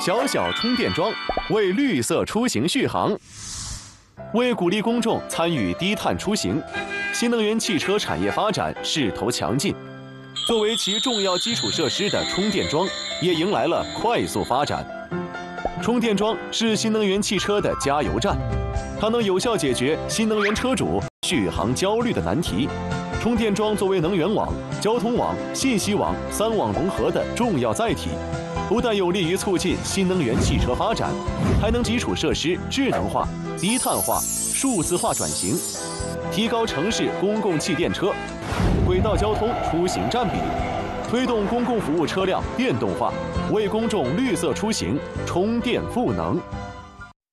小小充电桩为绿色出行续航。为鼓励公众参与低碳出行，新能源汽车产业发展势头强劲。作为其重要基础设施的充电桩，也迎来了快速发展。充电桩是新能源汽车的加油站，它能有效解决新能源车主续航焦虑的难题。充电桩作为能源网、交通网、信息网3网融合的重要载体，不但有利于促进新能源汽车发展，还能基础设施智能化、低碳化、数字化转型，提高城市公共汽电车、轨道交通出行占比，推动公共服务车辆电动化，为公众绿色出行充电赋能。